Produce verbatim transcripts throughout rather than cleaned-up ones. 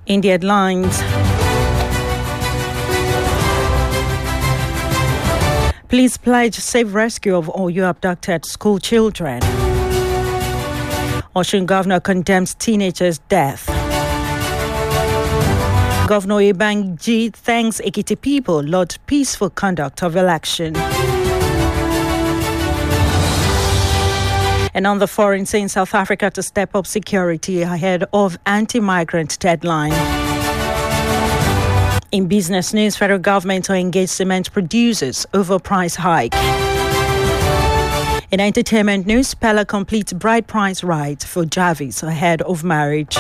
In the headlines, police pledge safe rescue of Oyo abducted school children. Osun governor condemns teenager's death. Governor Ibanji thanks Ekiti people laud peaceful conduct of election. And on the foreign scene, South Africa to step up security ahead of anti-migrant deadline. In business news, federal government to engage cement producers over price hike. In entertainment news, Pella completes bride price rite for Jarvis ahead of marriage.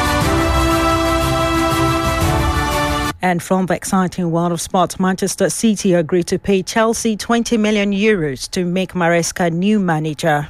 And from the exciting world of sports, Manchester City agreed to pay Chelsea twenty million euros to make Maresca new manager.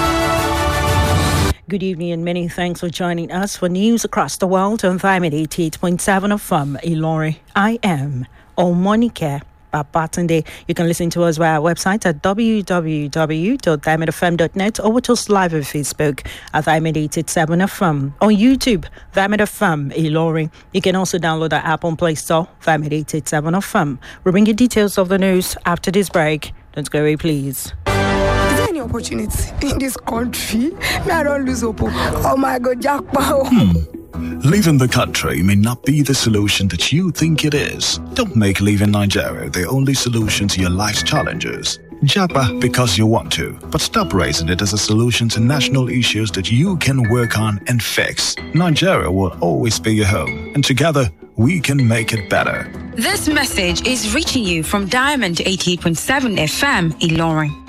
Good evening and many thanks for joining us for news across the world on Diamond eighty-eight point seven F M Ilorin. I am Omonike Babatunde. You can listen to us via our website at w w w dot diamond f m dot net or watch us live on Facebook at Diamond eight eight seven F M. On YouTube, Diamond F M Ilorin. You can also download our app on Play Store, Diamond eight eight seven F M. We'll bring you details of the news after this break. Don't go away, please. Any opportunity in this country, me I don't lose hope. Oh my God, jackpot. Hmm. Leaving the country may not be the solution that you think it is. Don't make leaving Nigeria the only solution to your life's challenges. Japa because you want to, but stop raising it as a solution to national issues that you can work on and fix. Nigeria will always be your home, and together we can make it better. This message is reaching you from Diamond eighty-eight point seven F M Ilorin.